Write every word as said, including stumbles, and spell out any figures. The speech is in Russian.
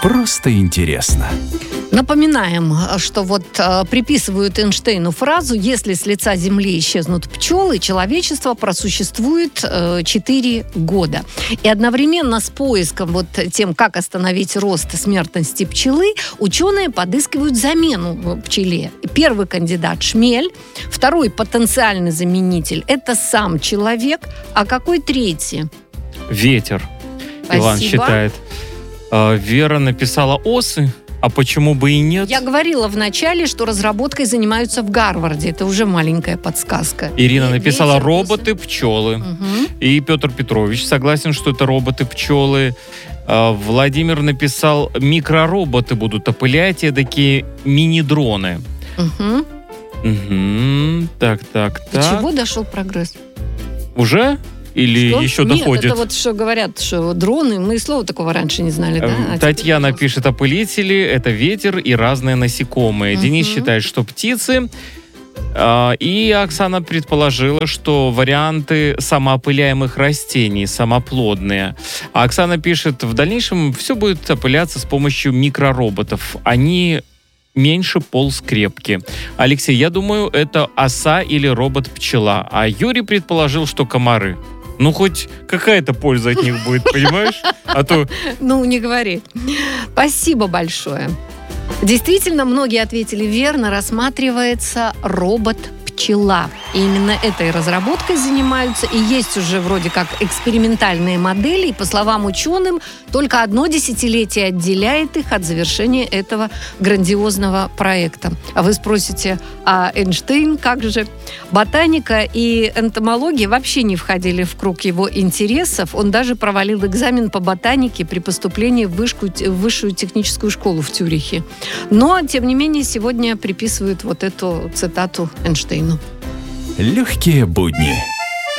Просто интересно. Напоминаем, что вот э, приписывают Эйнштейну фразу: если с лица Земли исчезнут пчелы, человечество просуществует э, четыре года. И одновременно с поиском вот тем, как остановить рост смертности пчелы, ученые подыскивают замену пчеле. Первый кандидат — шмель, второй потенциальный заменитель — это сам человек, а какой третий? Ветер. Спасибо. Иван считает. Э, Вера написала осы. А почему бы и нет? Я говорила в начале, что разработкой занимаются в Гарварде. Это уже маленькая подсказка. Ирина написала Ветер, роботы-пчелы. Угу. И Петр Петрович согласен, что это роботы-пчелы. А, Владимир написал, микророботы будут опылять, и такие мини-дроны. Угу. Угу. Так, так, До так. чего дошел прогресс? Уже? Или Что? еще Нет, доходит? это вот что говорят, что дроны, мы и слова такого раньше не знали, да? А Татьяна теперь, пишет, опылители — это ветер и разные насекомые. Мгм. Денис считает, что птицы. А, И Оксана предположила, что варианты самоопыляемых растений, самоплодные. А Оксана пишет, в дальнейшем все будет опыляться с помощью микророботов. Они меньше полскрепки. Алексей, я думаю, это оса или робот-пчела. А Юрий предположил, что комары. Ну, хоть какая-то польза от них будет, понимаешь? А то... Ну, не говори. Спасибо большое. Действительно, многие ответили верно. Рассматривается робот-пчела. И именно этой разработкой занимаются. И есть уже вроде как экспериментальные модели. И, по словам ученым, только одно десятилетие отделяет их от завершения этого грандиозного проекта. А вы спросите, а Эйнштейн как же? Ботаника и энтомология вообще не входили в круг его интересов. Он даже провалил экзамен по ботанике при поступлении в, вышку, в высшую техническую школу в Цюрихе. Но, тем не менее, сегодня приписывают вот эту цитату Эйнштейну. Легкие будни.